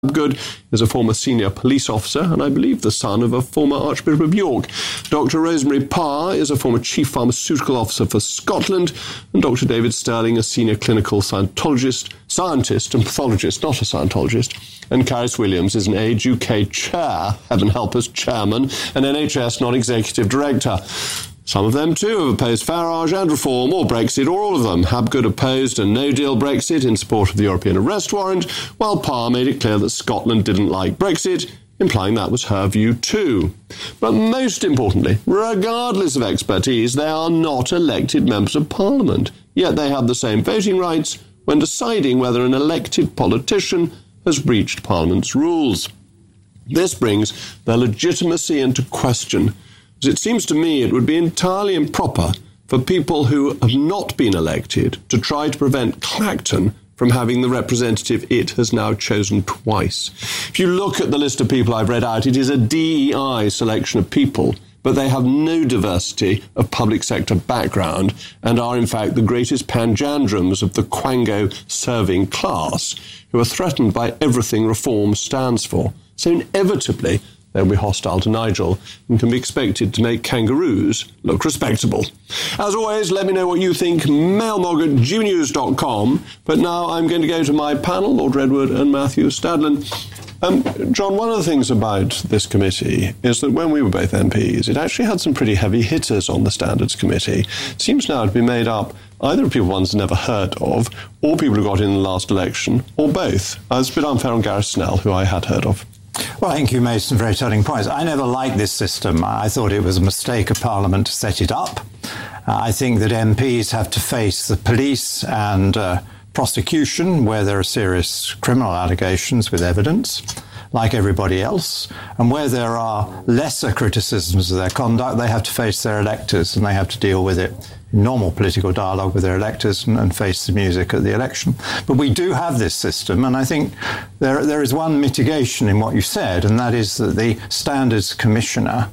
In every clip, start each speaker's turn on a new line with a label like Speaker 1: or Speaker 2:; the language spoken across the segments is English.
Speaker 1: Good is a former senior police officer and I believe the son of a former Archbishop of York. Dr. Rosemary Parr is a former chief pharmaceutical officer for Scotland, and Dr. David Sterling, a senior clinical scientist and pathologist, not a Scientologist. And Caris Williams is an Age UK chair, heaven help us, chairman, and NHS non-executive director. Some of them, too, have opposed Farage and Reform, or Brexit, or all of them. Habgood opposed a no-deal Brexit in support of the European arrest warrant, while Parr made it clear that Scotland didn't like Brexit, implying that was her view too. But most importantly, regardless of expertise, they are not elected members of Parliament, yet they have the same voting rights when deciding whether an elected politician has breached Parliament's rules. This brings their legitimacy into question, as it seems to me it would be entirely improper for people who have not been elected to try to prevent Clacton from having the representative it has now chosen twice. If you look at the list of people I've read out, it is a DEI selection of people, but they have no diversity of public sector background and are in fact the greatest panjandrums of the Quango serving class, who are threatened by everything Reform stands for. So inevitably, they'll be hostile to Nigel and can be expected to make kangaroos look respectable. As always, let me know what you think, mailmog@gnews.com. But now I'm going to go to my panel, Lord Redwood and Matthew Stadlen. John, one of the things about this committee is that when we were both MPs, it actually had some pretty heavy hitters on the Standards Committee. It seems now to be made up either of people one's never heard of, or people who got in the last election, or both. It's a bit unfair on Gareth Snell, who I had heard of.
Speaker 2: Well, I think you made some very telling points. I never liked this system. I thought it was a mistake of Parliament to set it up. I think that MPs have to face the police and prosecution where there are serious criminal allegations with evidence, like everybody else. And where there are lesser criticisms of their conduct, they have to face their electors and they have to deal with it in normal political dialogue with their electors and face the music at the election. But we do have this system, and I think there is one mitigation in what you said, and that is that the Standards Commissioner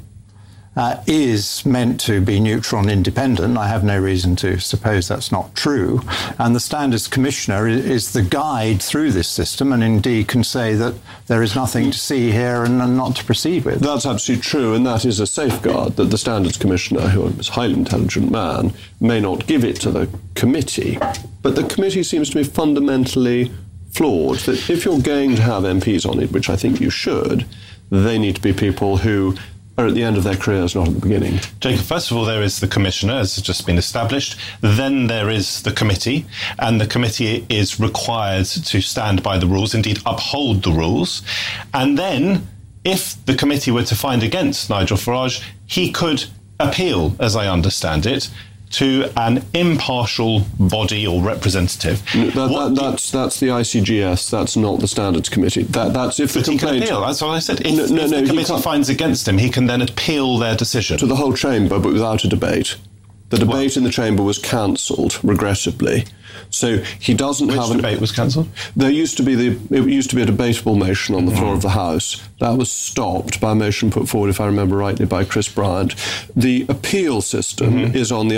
Speaker 2: is meant to be neutral and independent. I have no reason to suppose that's not true. And the Standards Commissioner is the guide through this system and indeed can say that there is nothing to see here and not to proceed with.
Speaker 1: That's absolutely true, and that is a safeguard that the Standards Commissioner, who is a highly intelligent man, may not give it to the committee. But the committee seems to be fundamentally flawed, that if you're going to have MPs on it, which I think you should, they need to be people who are at the end of their careers, not at the beginning.
Speaker 3: Jacob, first of all, there is the Commissioner, as has just been established. Then there is the committee, and the committee is required to stand by the rules, indeed uphold the rules. And then, if the committee were to find against Nigel Farage, he could appeal, as I understand it, to an impartial body or representative.
Speaker 1: That's the ICGS. That's not the Standards Committee. That's if the complaint.
Speaker 3: He can appeal. That's what I said. If the committee finds against him, he can then appeal their decision
Speaker 1: to the whole chamber, but without a debate. The debate in the chamber was cancelled regrettably, so he doesn't have.
Speaker 3: Which debate was cancelled?
Speaker 1: It used to be a debatable motion on the floor of the House. That was stopped by a motion put forward, if I remember rightly, by Chris Bryant. The appeal system is on the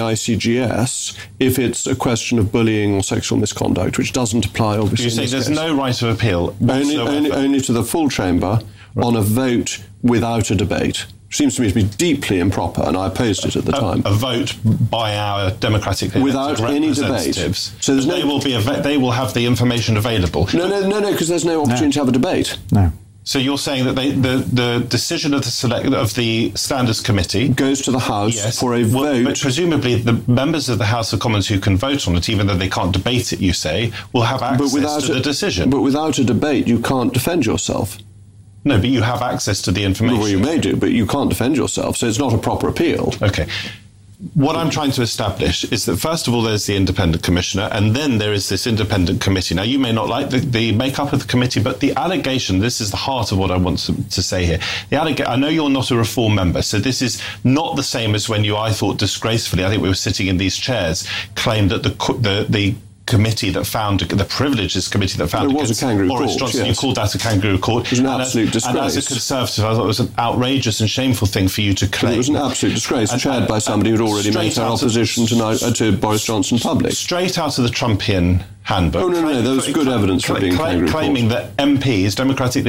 Speaker 1: ICGS if it's a question of bullying or sexual misconduct, which doesn't apply, obviously.
Speaker 3: You say there's no right of appeal
Speaker 1: only to the full chamber on a vote without a debate. Seems to me to be deeply improper, and I opposed it at the time.
Speaker 3: A vote by our democratically
Speaker 1: without any debate.
Speaker 3: So they will have the information available.
Speaker 1: No, because there's no opportunity to have a debate.
Speaker 2: No.
Speaker 3: So you're saying that the decision of the Standards Committee
Speaker 1: goes to the House for a vote.
Speaker 3: But presumably the members of the House of Commons who can vote on it, even though they can't debate it, you say, will have access to the decision.
Speaker 1: But without a debate, you can't defend yourself.
Speaker 3: No, but you have access to the information.
Speaker 1: Well, you may do, but you can't defend yourself, so it's not a proper appeal.
Speaker 3: Okay. What I'm trying to establish is that, first of all, there's the independent commissioner, and then there is this independent committee. Now, you may not like the makeup of the committee, but the allegation, this is the heart of what I want to say here. I know you're not a Reform member, so this is not the same as when you, I thought disgracefully, I think we were sitting in these chairs, claimed that the committee that found, the Privileges Committee that found
Speaker 1: it was a kangaroo
Speaker 3: Boris
Speaker 1: court,
Speaker 3: Johnson.
Speaker 1: yes.
Speaker 3: You called that a kangaroo court.
Speaker 1: It was an absolute disgrace.
Speaker 3: And as a Conservative, I thought it was an outrageous and shameful thing for you to claim.
Speaker 1: It was an absolute disgrace, chaired by somebody who'd already made her opposition to Boris Johnson public.
Speaker 3: Straight out of the Trumpian handbook.
Speaker 1: Oh, no, there was good evidence for being kangaroo court.
Speaker 3: Claiming that MPs, democratically